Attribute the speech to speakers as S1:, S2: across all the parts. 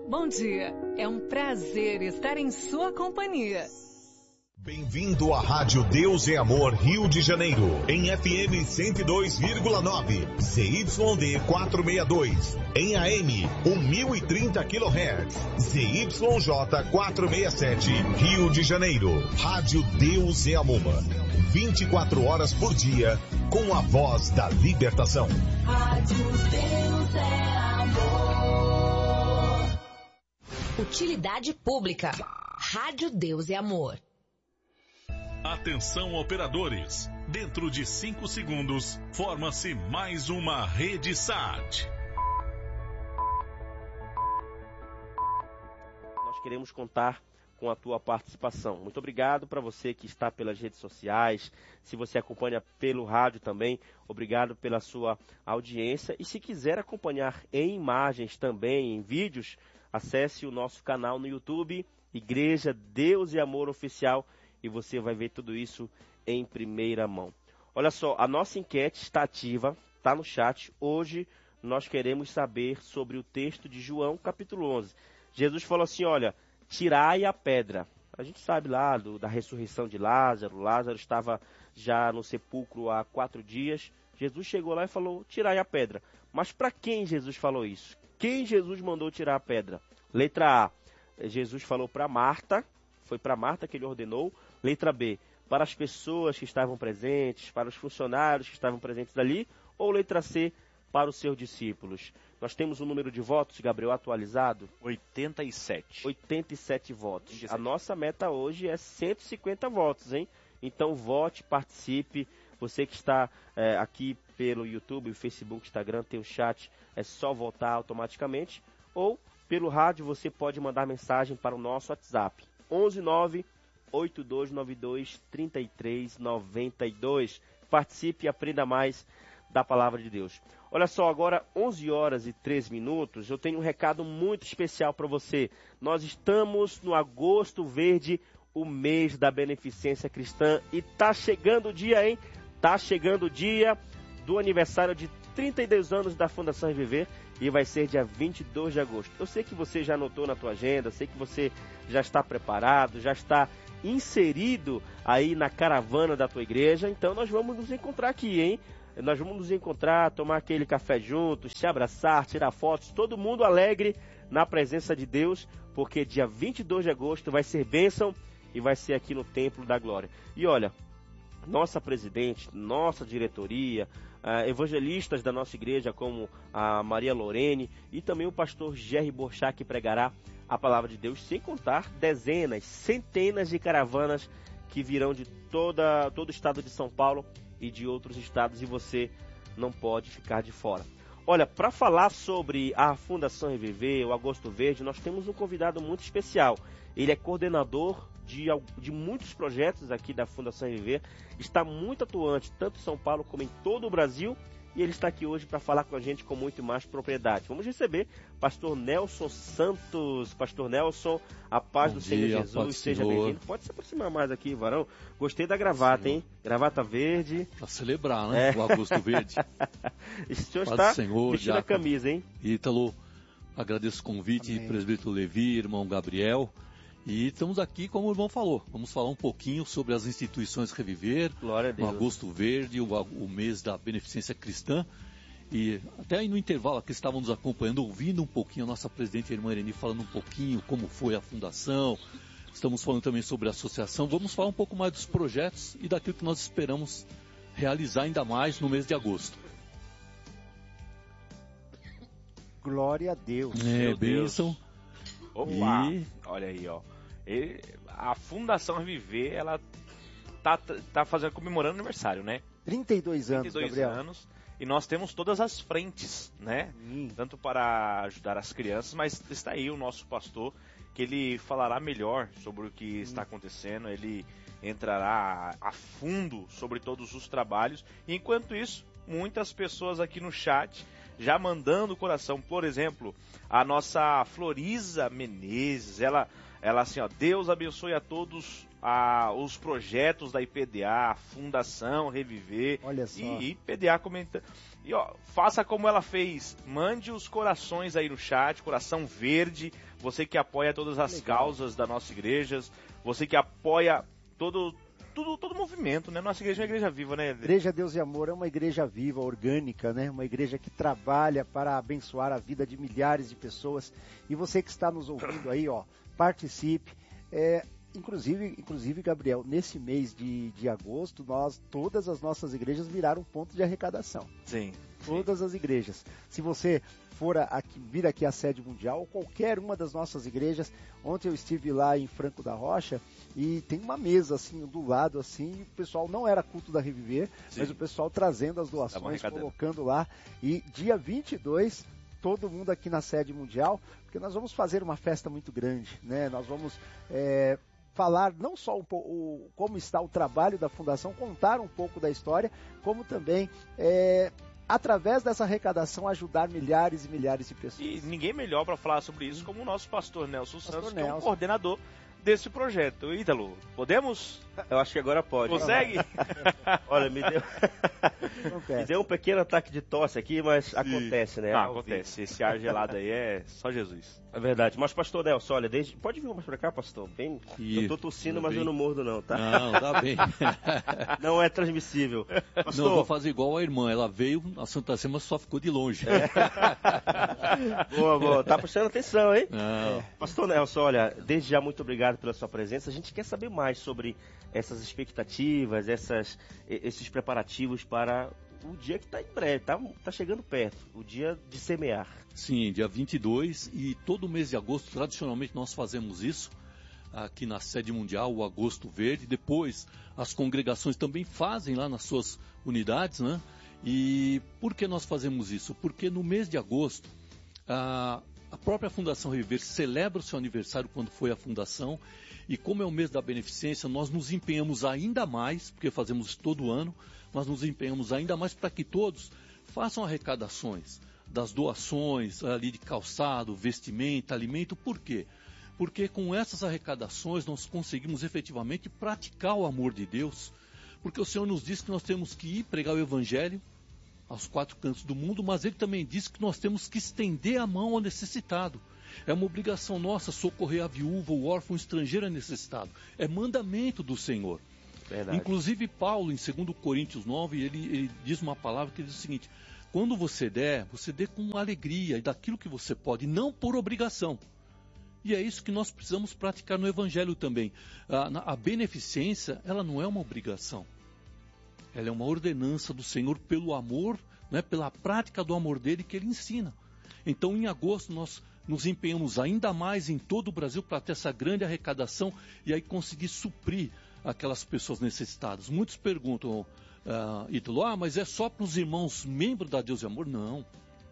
S1: Bom dia, é um prazer estar em sua companhia.
S2: Bem-vindo à Rádio Deus é Amor Rio de Janeiro, em FM 102,9, ZYD 462, em AM 1030 kHz, ZYJ 467, Rio de Janeiro. Rádio Deus é Amor, 24 horas por dia, com a voz da libertação.
S3: Rádio Deus é Amor.
S4: Utilidade pública. Rádio Deus é Amor.
S5: Atenção, operadores. Dentro de 5 segundos, forma-se mais uma rede SAT.
S6: Nós queremos contar com a tua participação. Muito obrigado para você que está pelas redes sociais. Se você acompanha pelo rádio também, obrigado pela sua audiência. E se quiser acompanhar em imagens também, em vídeos, acesse o nosso canal no YouTube, Igreja Deus e Amor Oficial, e você vai ver tudo isso em primeira mão. Olha só, a nossa enquete está ativa, está no chat. Hoje nós queremos saber sobre o texto de João, capítulo 11. Jesus falou assim, olha, tirai a pedra. A gente sabe lá da ressurreição de Lázaro. Lázaro estava já no sepulcro há 4 dias. Jesus chegou lá e falou, tirai a pedra. Mas para quem Jesus falou isso? Quem Jesus mandou tirar a pedra? Letra A, Jesus falou para Marta. Foi para Marta que ele ordenou. Letra B, para as pessoas que estavam presentes, para os funcionários que estavam presentes ali. Ou letra C, para os seus discípulos. Nós temos um número de votos, Gabriel, atualizado?
S7: 87.
S6: 87 votos.
S7: 87.
S6: A nossa meta hoje é 150 votos, hein? Então vote, participe. Você que está aqui pelo YouTube, Facebook, Instagram, tem o chat, é só votar automaticamente. Ou pelo rádio você pode mandar mensagem para o nosso WhatsApp. 119-8292-3392. Participe e aprenda mais da palavra de Deus. Olha só, agora 11 horas e 3 minutos, eu tenho um recado muito especial para você. Nós estamos no Agosto Verde, o mês da beneficência cristã, e tá chegando o dia, hein? Tá chegando o dia do aniversário de 32 anos da Fundação Reviver, e vai ser dia 22 de agosto. Eu sei que você já anotou na tua agenda, sei que você já está preparado, já está inserido aí na caravana da tua igreja, então nós vamos nos encontrar aqui, hein? Nós vamos nos encontrar, tomar aquele café juntos, se abraçar, tirar fotos, todo mundo alegre na presença de Deus, porque dia 22 de agosto vai ser bênção e vai ser aqui no Templo da Glória. E olha, nossa presidente, nossa diretoria, evangelistas da nossa igreja como a Maria Lorene e também o pastor Jerry Borchá, que pregará a palavra de Deus, sem contar dezenas, centenas de caravanas que virão de todo o estado de São Paulo e de outros estados, e você não pode ficar de fora. Olha, para falar sobre a Fundação Reviver, o Agosto Verde, nós temos um convidado muito especial. Ele é coordenador de muitos projetos aqui da Fundação Reviver, está muito atuante, tanto em São Paulo como em todo o Brasil, e ele está aqui hoje para falar com a gente com muito mais propriedade. Vamos receber pastor Nelson Santos. Pastor Nelson, a paz do Senhor Jesus, seja bem-vindo. Pode se aproximar mais aqui, varão. Gostei da gravata, hein? Gravata verde.
S8: Para celebrar, né? O Agosto Verde.
S6: O senhor está vestindo a camisa, hein?
S8: Ítalo, agradeço o convite, presbítero Levi, irmão Gabriel. E estamos aqui, como o irmão falou, vamos falar um pouquinho sobre as instituições Reviver,
S6: Glória a Deus.
S8: O Agosto Verde, o mês da beneficência cristã. E até aí no intervalo aqui estavam nos acompanhando, ouvindo um pouquinho a nossa presidente, a irmã Irene, falando um pouquinho como foi a fundação. Estamos falando também sobre a associação. Vamos falar um pouco mais dos projetos e daquilo que nós esperamos realizar ainda mais no mês de agosto.
S9: Glória a Deus.
S8: Bênção.
S7: Opa, olha aí, ó. A Fundação Reviver, ela tá comemorando aniversário, né?
S9: 32 anos,
S7: 32
S9: Gabriel.
S7: anos. E nós temos todas as frentes, né? Tanto para ajudar as crianças, mas está aí o nosso pastor, que ele falará melhor sobre o que está acontecendo. Ele entrará a fundo sobre todos os trabalhos. E enquanto isso, muitas pessoas aqui no chat já mandando o coração. Por exemplo, a nossa Floriza Menezes, ela assim, ó, Deus abençoe a todos os projetos da IPDA, Fundação Reviver.
S9: Olha só.
S7: E IPDA comentando. E ó, faça como ela fez, mande os corações aí no chat, coração verde, você que apoia todas as causas da nossa igreja, você que apoia todo movimento, né? Nossa igreja é uma igreja viva, né?
S9: Igreja Deus e Amor é uma igreja viva, orgânica, né? Uma igreja que trabalha para abençoar a vida de milhares de pessoas. E você que está nos ouvindo aí, ó, participe. Inclusive, Gabriel, nesse mês de agosto, todas as nossas igrejas viraram ponto de arrecadação.
S7: Sim.
S9: Todas as igrejas. Se você vir aqui à sede mundial, ou qualquer uma das nossas igrejas, ontem eu estive lá em Franco da Rocha, e tem uma mesa assim, do lado assim, o pessoal não era culto da Reviver, sim, mas o pessoal trazendo as doações, colocando lá, e dia 22, todo mundo aqui na sede mundial, porque nós vamos fazer uma festa muito grande, né? Nós vamos falar não só como está o trabalho da Fundação, contar um pouco da história, como também através dessa arrecadação, ajudar milhares e milhares de pessoas.
S7: E ninguém melhor para falar sobre isso como o nosso pastor Nelson Santos, que é o coordenador desse projeto. Ítalo, podemos?
S6: Eu acho que agora pode.
S7: Consegue?
S6: Olha, me deu um pequeno ataque de tosse aqui, mas acontece, né?
S7: Acontece. Esse ar gelado aí é só Jesus.
S6: É verdade. Mas, pastor Nelson, olha, pode vir mais pra cá, pastor? Eu tô tossindo, mas eu não mordo não, tá?
S8: Não, tá bem.
S6: Não é transmissível.
S8: Pastor... Não, vou fazer igual a irmã. Ela veio, a Santa Sema só ficou de longe.
S6: Boa. Tá prestando atenção, hein?
S8: Não.
S6: Pastor Nelson, olha, desde já muito obrigado pela sua presença. A gente quer saber mais sobre essas expectativas, esses preparativos para o dia que está em breve, tá chegando perto, o dia de semear.
S8: Sim, dia 22, e todo mês de agosto, tradicionalmente nós fazemos isso, aqui na sede mundial, o Agosto Verde. Depois as congregações também fazem lá nas suas unidades, né? E por que nós fazemos isso? Porque no mês de agosto, a própria Fundação Reviver celebra o seu aniversário quando foi a fundação, e como é o mês da beneficência, nós nos empenhamos ainda mais, porque fazemos isso todo ano, nós nos empenhamos ainda mais para que todos façam arrecadações das doações ali de calçado, vestimenta, alimento. Por quê? Porque com essas arrecadações nós conseguimos efetivamente praticar o amor de Deus, porque o Senhor nos diz que nós temos que ir pregar o Evangelho aos 4 cantos do mundo, mas Ele também diz que nós temos que estender a mão ao necessitado. É uma obrigação nossa socorrer a viúva, o órfão, o estrangeiro necessitado. É mandamento do Senhor.
S6: Verdade.
S8: Inclusive Paulo, em 2 Coríntios 9, ele diz uma palavra que diz o seguinte: quando você dê com alegria e daquilo que você pode, não por obrigação. E é isso que nós precisamos praticar no Evangelho também. A beneficência, ela não é uma obrigação. Ela é uma ordenança do Senhor pelo amor, né, pela prática do amor dele que ele ensina. Então, em agosto, nós nos empenhamos ainda mais em todo o Brasil para ter essa grande arrecadação e aí conseguir suprir aquelas pessoas necessitadas. Muitos perguntam, Ítalo, mas é só para os irmãos membros da Deus e Amor? Não.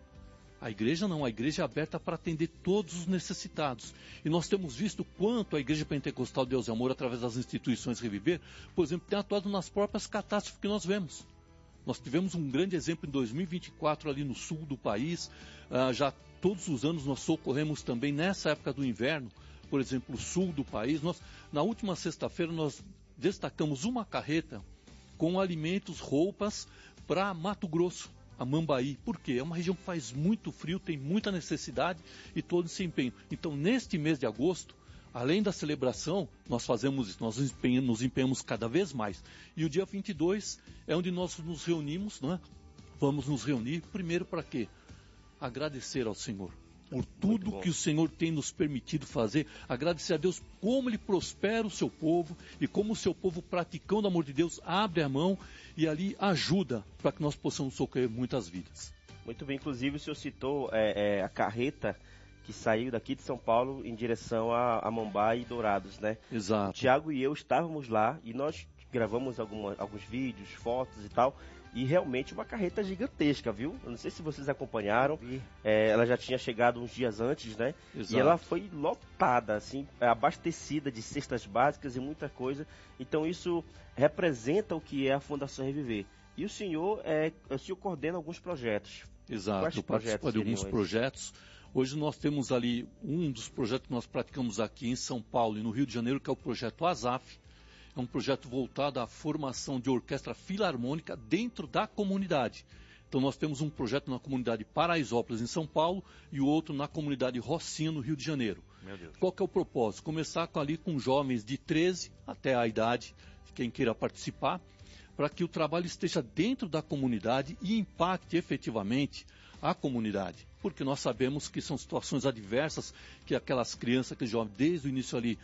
S8: A igreja não, a igreja é aberta para atender todos os necessitados. E nós temos visto quanto a Igreja Pentecostal Deus e Amor, através das instituições Reviver, por exemplo, tem atuado nas próprias catástrofes que nós vemos. Nós tivemos um grande exemplo em 2024 ali no sul do país. Já todos os anos nós socorremos também nessa época do inverno, por exemplo, o sul do país. Na última sexta-feira nós destacamos uma carreta com alimentos, roupas para Mato Grosso, a Mambaí. Por quê? É uma região que faz muito frio, tem muita necessidade e todo esse empenho. Então, neste mês de agosto, além da celebração, nós fazemos isso, nós nos empenhamos cada vez mais. E o dia 22 é onde nós nos reunimos, não é? Vamos nos reunir, primeiro para quê? Agradecer ao Senhor por tudo que o Senhor tem nos permitido fazer, agradecer a Deus como Ele prospera o seu povo e como o seu povo, praticando o amor de Deus, abre a mão e ali ajuda para que nós possamos socorrer muitas vidas.
S6: Muito bem, inclusive o senhor citou a carreta que saiu daqui de São Paulo em direção a Mambaí e Dourados, né?
S8: Exato.
S6: O Tiago e eu estávamos lá e nós gravamos alguns vídeos, fotos e tal. E realmente uma carreta gigantesca, viu? Eu não sei se vocês acompanharam. Ela já tinha chegado uns dias antes, né?
S8: Exato.
S6: E ela foi lotada, assim, abastecida de cestas básicas e muita coisa. Então isso representa o que é a Fundação Reviver. E o senhor coordena alguns projetos.
S8: Exato, eu participo de alguns projetos. Hoje nós temos ali um dos projetos que nós praticamos aqui em São Paulo e no Rio de Janeiro, que é o projeto ASAF, é um projeto voltado à formação de orquestra filarmônica dentro da comunidade. Então nós temos um projeto na comunidade Paraisópolis, em São Paulo, e o outro na comunidade Rocinha, no Rio de Janeiro.
S7: Meu Deus.
S8: Qual que é o propósito? Começar ali com jovens de 13 até a idade, quem queira participar, para que o trabalho esteja dentro da comunidade e impacte efetivamente a comunidade. Porque nós sabemos que são situações adversas que aquelas crianças, aqueles jovens, desde o início ali,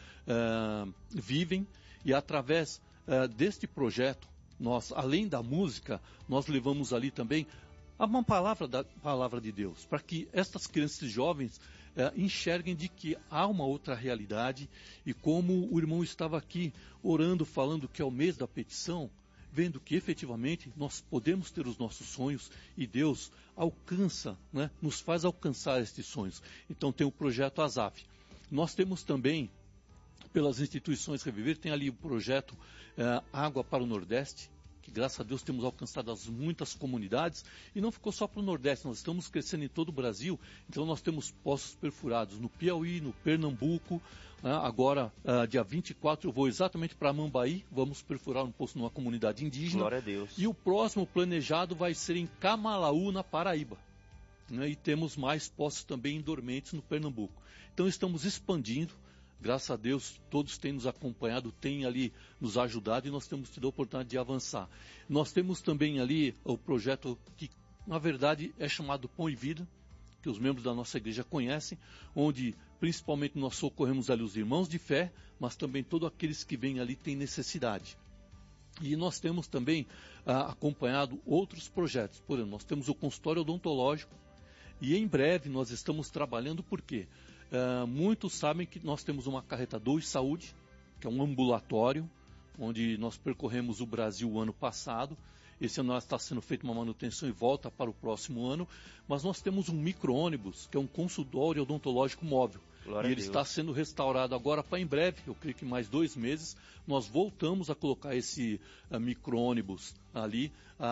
S8: vivem, e através deste projeto, nós, além da música, nós levamos ali também uma palavra de Deus, para que estas crianças e jovens enxerguem de que há uma outra realidade, e como o irmão estava aqui orando, falando que é o mês da petição, vendo que efetivamente nós podemos ter os nossos sonhos e Deus alcança, né, nos faz alcançar estes sonhos. Então tem o projeto ASAF. Nós temos também, pelas instituições Reviver, tem ali o projeto Água para o Nordeste, que graças a Deus temos alcançado muitas comunidades, e não ficou só para o Nordeste, nós estamos crescendo em todo o Brasil. Então nós temos poços perfurados no Piauí, no Pernambuco. Agora, dia 24, eu vou exatamente para Mambaí, vamos perfurar um poço numa comunidade indígena.
S6: Glória a Deus.
S8: E o próximo planejado vai ser em Camalaú, na Paraíba. E temos mais poços também em dormentes no Pernambuco. Então estamos expandindo. Graças a Deus, todos têm nos acompanhado, têm ali nos ajudado, e nós temos tido a oportunidade de avançar. Nós temos também ali o projeto que, na verdade, é chamado Pão e Vida, que os membros da nossa igreja conhecem, onde principalmente nós socorremos ali os irmãos de fé, mas também todos aqueles que vêm ali têm necessidade. E nós temos também acompanhado outros projetos. Por exemplo, nós temos o consultório odontológico, e em breve nós estamos trabalhando, por quê? Muitos sabem que nós temos uma carreta 2 Saúde, que é um ambulatório, onde nós percorremos o Brasil o ano passado. Esse ano está sendo feita uma manutenção e volta para o próximo ano. Mas nós temos um micro-ônibus, que é um consultório odontológico móvel.
S6: Glória
S8: e ele está sendo restaurado agora para em breve, eu creio que mais 2 meses, nós voltamos a colocar esse micro-ônibus ali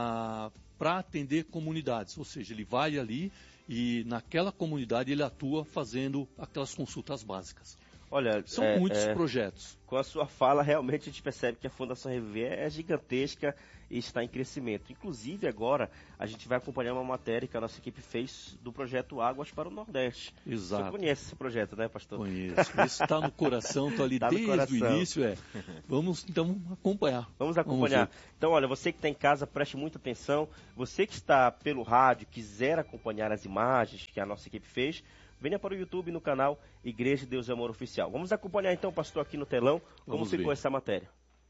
S8: para atender comunidades. Ou seja, ele vai ali e naquela comunidade ele atua fazendo aquelas consultas básicas.
S6: Olha,
S8: são muitos projetos.
S6: Com a sua fala, realmente a gente percebe que a Fundação Reviver é gigantesca e está em crescimento. Inclusive, agora, a gente vai acompanhar uma matéria que a nossa equipe fez do projeto Águas para o Nordeste.
S8: Exato.
S6: Você conhece esse projeto, né, pastor?
S8: Conheço. Isso está no coração, estou ali desde o início. Vamos, então, acompanhar.
S6: Vamos acompanhar. Então, olha, você que está em casa, preste muita atenção. Você que está pelo rádio, quiser acompanhar as imagens que a nossa equipe fez, venha para o YouTube no canal Igreja Deus e Amor Oficial. Vamos acompanhar então, pastor, aqui no telão, como ficou essa matéria.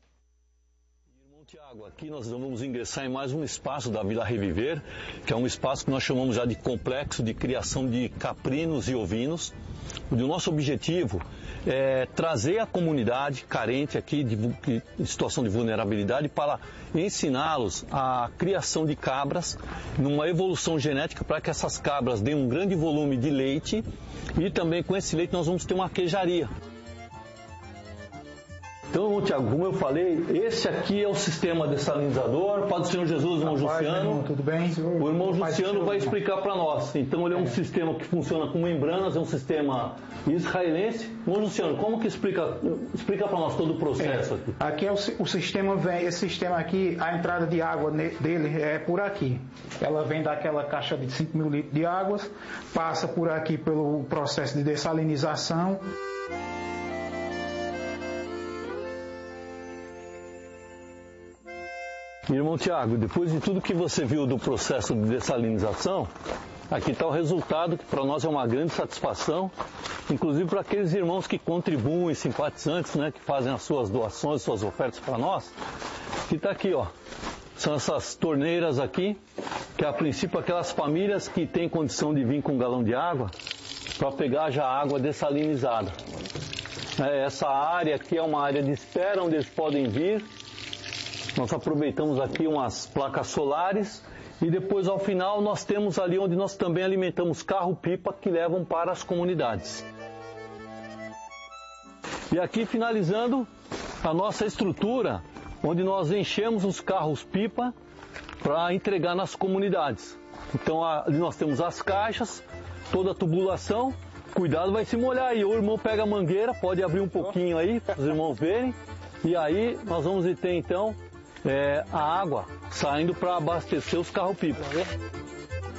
S10: Irmão Tiago, aqui nós vamos ingressar em mais um espaço da Vila Reviver, que é um espaço que nós chamamos já de complexo de criação de caprinos e ovinos. O nosso objetivo é trazer a comunidade carente aqui, em situação de vulnerabilidade, para ensiná-los a criação de cabras, numa evolução genética, para que essas cabras deem um grande volume de leite, e também com esse leite nós vamos ter uma queijaria. Então, Tiago, como eu falei, esse aqui é o sistema dessalinizador. Paz do Senhor Jesus, irmão Luciano.
S11: Irmão, tudo bem?
S10: O irmão Luciano vai explicar para nós. Então, ele é um sistema que funciona com membranas, é um sistema israelense. Irmão Luciano, como que explica para nós todo o processo aqui?
S11: Aqui é o sistema, esse sistema aqui, a entrada de água dele é por aqui. Ela vem daquela caixa de 5 mil litros de água, passa por aqui pelo processo de dessalinização.
S10: Irmão Tiago, depois de tudo que você viu do processo de dessalinização, aqui está o resultado, que para nós é uma grande satisfação, inclusive para aqueles irmãos que contribuem, simpatizantes, né, que fazem as suas doações, suas ofertas para nós. E está aqui, ó, são essas torneiras aqui, que a princípio aquelas famílias que têm condição de vir com um galão de água, para pegar já a água dessalinizada. Essa área aqui é uma área de espera, onde eles podem vir. Nós aproveitamos aqui umas placas solares e depois ao final nós temos ali onde nós também alimentamos carro-pipa que levam para as comunidades. E aqui finalizando a nossa estrutura, onde nós enchemos os carros-pipa para entregar nas comunidades. Então ali nós temos as caixas, toda a tubulação, cuidado vai se molhar aí, o irmão pega a mangueira, pode abrir um pouquinho aí para os irmãos verem. E aí nós vamos ter então a água saindo para abastecer os carros-pipa.